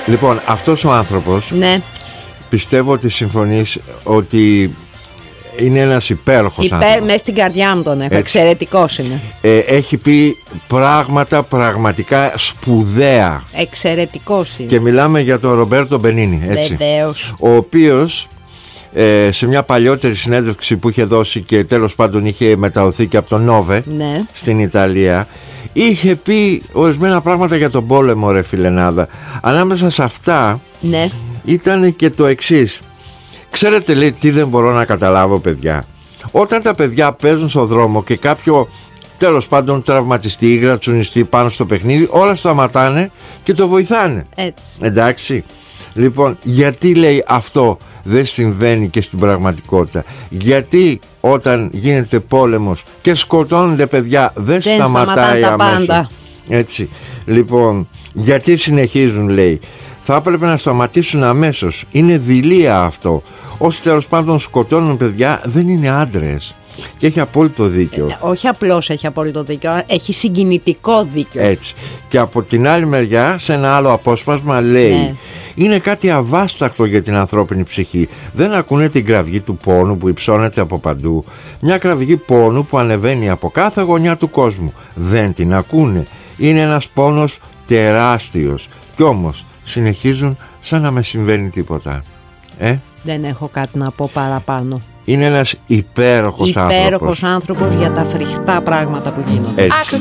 Λοιπόν, αυτός ο άνθρωπος, Ναι. πιστεύω ότι συμφωνείς ότι είναι ένας υπέροχος άνθρωπος. Μες στην καρδιά μου τον έχω. Έτσι. Εξαιρετικός είναι. Έχει πει πράγματα πραγματικά σπουδαία. Εξαιρετικός είναι. Και μιλάμε για τον Ρομπέρτο Μπενίνι, έτσι. Βεβαίως. Ο οποίος σε μια παλιότερη συνέντευξη που είχε δώσει και τέλος πάντων είχε μεταδοθεί και από τον Νόβε, Ναι. στην Ιταλία, είχε πει ορισμένα πράγματα για τον πόλεμο, ρε φιλενάδα. Ανάμεσα σε αυτά, Ναι. ήταν και το εξής. Ξέρετε, λέει, τι δεν μπορώ να καταλάβω, παιδιά? Όταν τα παιδιά παίζουν στο δρόμο και κάποιο τέλος πάντων τραυματιστεί ή γρατσουνιστεί πάνω στο παιχνίδι, όλα σταματάνε και το βοηθάνε. Έτσι. Εντάξει. Λοιπόν, γιατί, λέει, αυτό δεν συμβαίνει και στην πραγματικότητα? Γιατί όταν γίνεται πόλεμος και σκοτώνονται παιδιά δεν σταματάει τα αμέσως? πάντα. Έτσι. Λοιπόν, γιατί συνεχίζουν, λέει? Θα έπρεπε να σταματήσουν αμέσως. Είναι δειλία αυτό. Όσοι τέλος πάντων σκοτώνουν παιδιά δεν είναι άντρες. Και έχει απόλυτο δίκιο. Όχι απλώς έχει απόλυτο δίκιο, έχει συγκινητικό δίκιο. Έτσι. Και από την άλλη μεριά, σε ένα άλλο απόσπασμα, λέει, Ναι. είναι κάτι αβάστακτο για την ανθρώπινη ψυχή. Δεν ακούνε την κραυγή του πόνου που υψώνεται από παντού. Μια κραυγή πόνου που ανεβαίνει από κάθε γωνιά του κόσμου. Δεν την ακούνε. Είναι ένας πόνος τεράστιος. Κι όμως συνεχίζουν σαν να με συμβαίνει τίποτα. Δεν έχω κάτι να πω παραπάνω. Είναι ένας υπέροχος άνθρωπος. Υπέροχος άνθρωπος για τα φρικτά πράγματα που γίνονται. Έτσι.